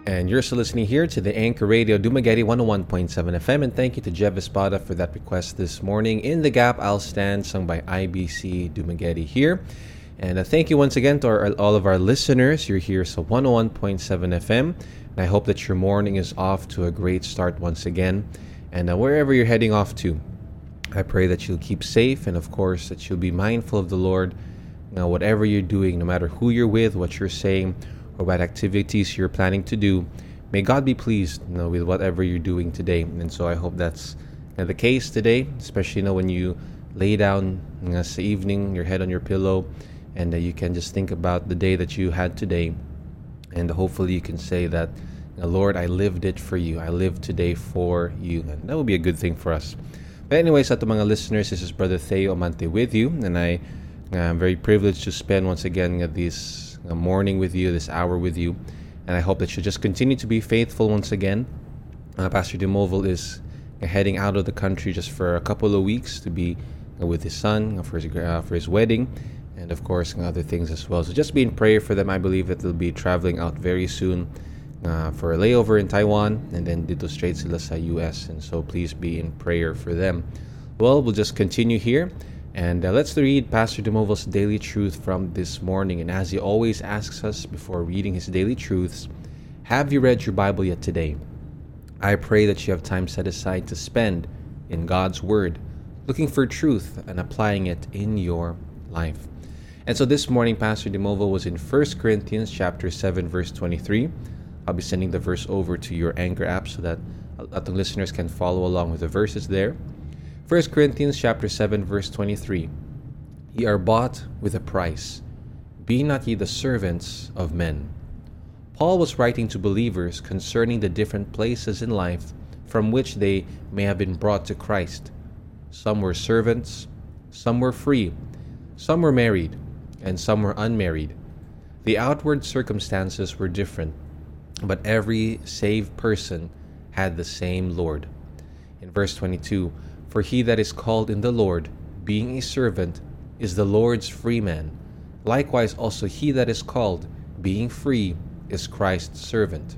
And you're still listening here to the Anchor Radio Dumaguete 101.7 FM. And thank you to Jeff Espada for that request this morning. In the Gap, I'll Stand, sung by IBC Dumaguete here. And thank you once again to all of our listeners. You're here, so 101.7 FM. And I hope that your morning is off to a great start once again. And wherever you're heading off to, I pray that you'll keep safe. And of course, that you'll be mindful of the Lord. Whatever you're doing, no matter who you're with, what you're saying, or what activities you're planning to do, may God be pleased, with whatever you're doing today. And so I hope that's the case today, especially when you lay down this evening, your head on your pillow, and you can just think about the day that you had today, and hopefully you can say that, Lord, I lived it for you. I lived today for you. And that would be a good thing for us. But anyways, sa mga listeners, this is Brother Theo Amante with you, and I'm very privileged to spend once again this morning with you, this hour with you, and I hope that you just continue to be faithful once again. Pastor Demovil is heading out of the country just for a couple of weeks to be with his son for his wedding, and of course other things as well. So just be in prayer for them. I believe that they'll be traveling out very soon for a layover in Taiwan, and then dito straight sila sa US, and so please be in prayer for them. Well, we'll just continue here. And let's read Pastor Demovil's Daily Truth from this morning. And as he always asks us before reading his daily truths, have you read your Bible yet today? I pray that you have time set aside to spend in God's Word, looking for truth and applying it in your life. And so this morning, Pastor Demovil was in 1 Corinthians chapter 7, verse 23. I'll be sending the verse over to your Anchor app so that the listeners can follow along with the verses there. 1 Corinthians chapter 7, verse 23. Ye are bought with a price. Be not ye the servants of men. Paul was writing to believers concerning the different places in life from which they may have been brought to Christ. Some were servants, some were free, some were married, and some were unmarried. The outward circumstances were different, but every saved person had the same Lord. In verse 22, for he that is called in the Lord, being a servant, is the Lord's free man. Likewise also he that is called, being free, is Christ's servant.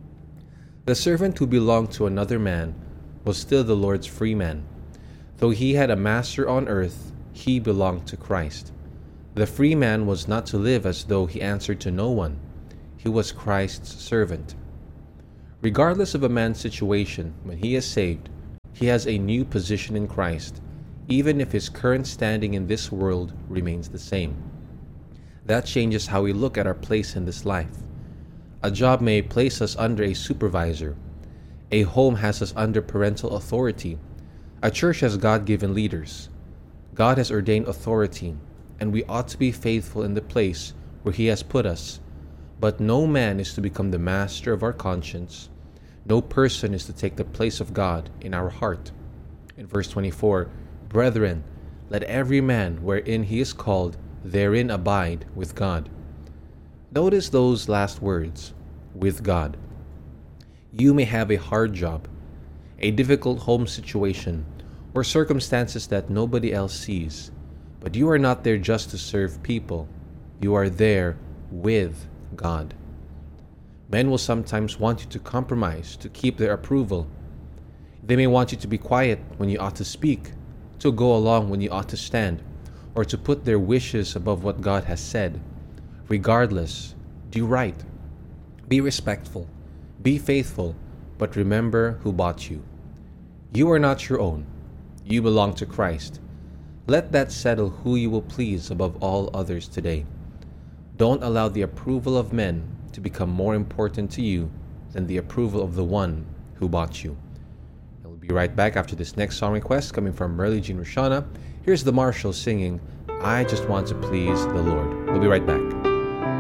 The servant who belonged to another man was still the Lord's free man. Though he had a master on earth, he belonged to Christ. The free man was not to live as though he answered to no one. He was Christ's servant. Regardless of a man's situation, when he is saved, he has a new position in Christ, even if his current standing in this world remains the same. That changes how we look at our place in this life. A job may place us under a supervisor. A home has us under parental authority. A church has God-given leaders. God has ordained authority, and we ought to be faithful in the place where He has put us. But no man is to become the master of our conscience. No person is to take the place of God in our heart. In verse 24, Brethren, let every man wherein he is called, therein abide with God. Notice those last words, with God. You may have a hard job, a difficult home situation, or circumstances that nobody else sees, but you are not there just to serve people. You are there with God. Men will sometimes want you to compromise to keep their approval. They may want you to be quiet when you ought to speak, to go along when you ought to stand, or to put their wishes above what God has said. Regardless, do right. Be respectful. Be faithful, but remember who bought you. You are not your own. You belong to Christ. Let that settle who you will please above all others today. Don't allow the approval of men to become more important to you than the approval of the one who bought you. And we'll be right back after this next song request coming from Merle Jean Roshana. Here's the Marshalls singing, I Just Want to Please the Lord. We'll be right back.